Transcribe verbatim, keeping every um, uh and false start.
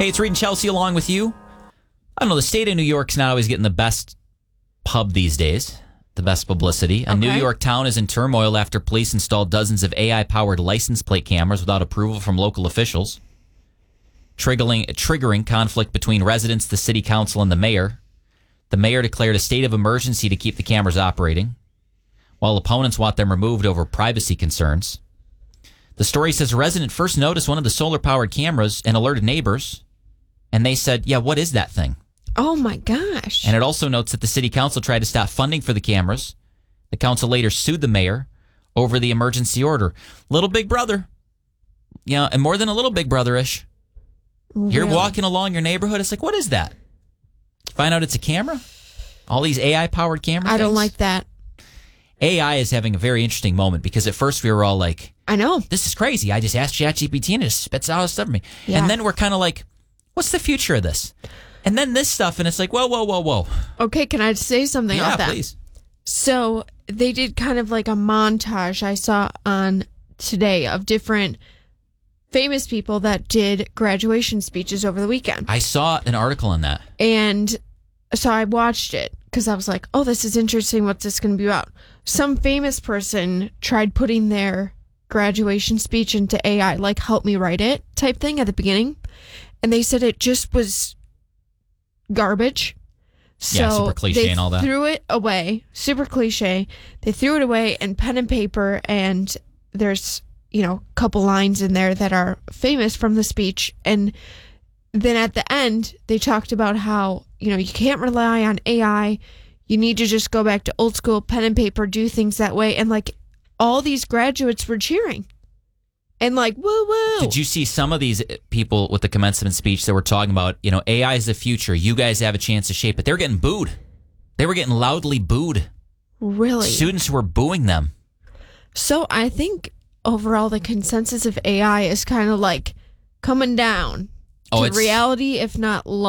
Hey, it's Reed and Chelsea along with you. I don't know, the state of New York's not always getting the best pub these days, the best publicity. A Okay. New York town is in turmoil after police installed dozens of A I-powered license plate cameras without approval from local officials, triggering, triggering conflict between residents, the city council, and the mayor. The mayor declared a state of emergency to keep the cameras operating, while opponents want them removed over privacy concerns. The story says a resident first noticed one of the solar-powered cameras and alerted neighbors, and they said, yeah, what is that thing? Oh, my gosh. And it also notes that the city council tried to stop funding for the cameras. The council later sued the mayor over the emergency order. Little Big Brother. Yeah, and more than a little Big Brother-ish. You're Really? walking along your neighborhood. It's like, what is that? Find out it's a camera? All these A I-powered cameras? I don't like that. A I is having a very interesting moment because at first we were all like, I know. this is crazy. I just asked ChatGPT and it just spits out stuff at me. Yeah. And then we're kind of like, what's the future of this? And then this stuff, and it's like, whoa, whoa, whoa, whoa. Okay, can I say something Yeah, about that? please. So they did kind of like a montage I saw on today of different famous people that did graduation speeches over the weekend. I saw an article on that. And so I watched it because I was like, oh, this is interesting. What's this going to be about? Some famous person tried putting their graduation speech into A I, like help me write it type thing at the beginning. And they said it just was garbage. So Yeah, super cliche they and all that. threw it away. Super cliche. They threw it away and pen and paper. And there's, you know, a couple lines in there that are famous from the speech. And then at the end, they talked about how, you know, you can't rely on A I. You need to just go back to old school pen and paper, do things that way. And like all these graduates were cheering and like, woo woo. Did you see some of these people with the commencement speech that were talking about, you know, A I is the future. You guys have a chance to shape it. They were getting booed. They were getting loudly booed. Really? Students were booing them. So I think overall the consensus of A I is kind of like coming down Oh, to it's- reality, if not low.